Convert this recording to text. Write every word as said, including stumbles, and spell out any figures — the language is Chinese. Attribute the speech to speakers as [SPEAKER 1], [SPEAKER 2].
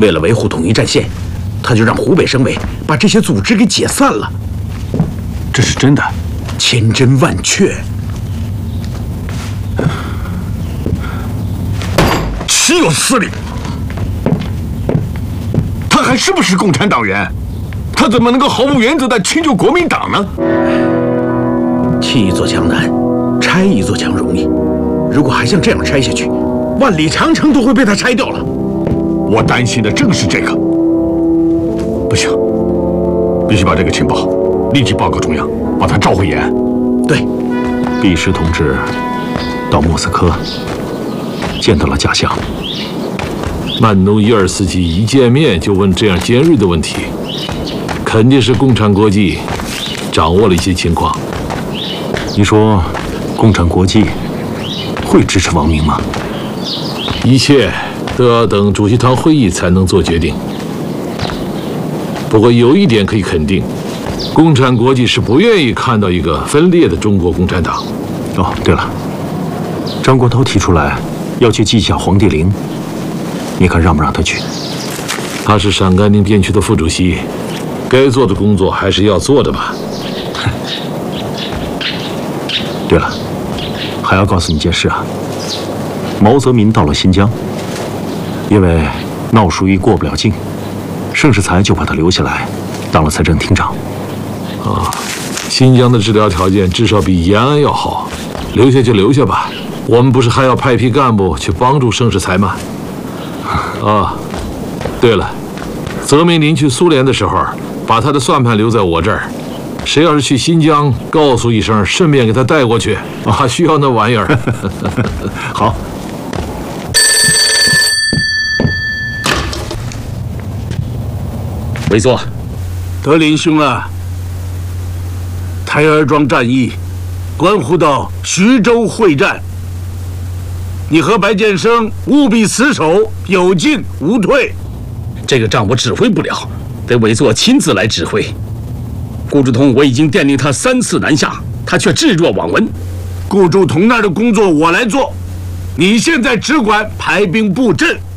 [SPEAKER 1] 为了维护统一战线，他就让湖北省委把这些组织给解散了。
[SPEAKER 2] 这是真的？
[SPEAKER 1] 千真万确。
[SPEAKER 2] 岂有此理！他还是不是共产党员？他怎么能够毫无原则地迁就国民党呢？
[SPEAKER 1] 砌一座墙难，拆一座墙容易。如果还像这样拆下去，万里长城都会被他拆掉了。
[SPEAKER 2] 我担心的正是这个。不行，必须把这个情报立即报告中央，把他召回延安。
[SPEAKER 1] 对，
[SPEAKER 3] 毕师同志到莫斯科见到了家乡。
[SPEAKER 4] 曼努伊尔斯基一见面就问这样尖锐的问题，肯定是共产国际掌握了一些情况。
[SPEAKER 3] 你说，共产国际会支持王明吗？
[SPEAKER 4] 一切都要等主席团会议才能做决定。不过有一点可以肯定，共产国际是不愿意看到一个分裂的中国共产党。
[SPEAKER 3] 哦，对了，张国焘提出来要去记下黄帝陵，你看让不让他去？
[SPEAKER 4] 他是陕甘宁边区的副主席，该做的工作还是要做的吧。
[SPEAKER 3] 对了，还要告诉你件事啊。毛泽民到了新疆，因为闹疏议过不了境，盛世才就把他留下来，当了财政厅长。
[SPEAKER 4] 啊，新疆的治疗条件至少比延安要好，留下就留下吧。我们不是还要派批干部去帮助盛世才吗？啊，对了，泽民林去苏联的时候，把他的算盘留在我这儿。谁要是去新疆，告诉一声，顺便给他带过去。啊，需要那玩意儿。
[SPEAKER 3] 好。
[SPEAKER 5] 委座，
[SPEAKER 6] 德林兄啊，台儿庄战役关乎到徐州会战，你和白建生务必死守，有进无退。
[SPEAKER 5] 这个仗我指挥不了，得委座亲自来指挥。顾祝同，我已经电令他三次南下，他却置若罔闻。
[SPEAKER 6] 顾祝同那儿的工作我来做，你现在只管排兵布阵。